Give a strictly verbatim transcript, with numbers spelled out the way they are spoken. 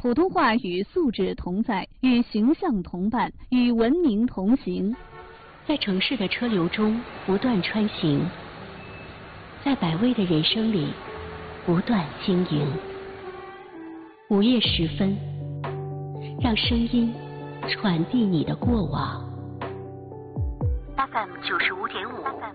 普通话与素质同在，与形象同伴，与文明同行。 在城市的车流中不断穿行，在百味的人生里不断经营。午夜时分，让声音传递你的过往。F M 九十五点五，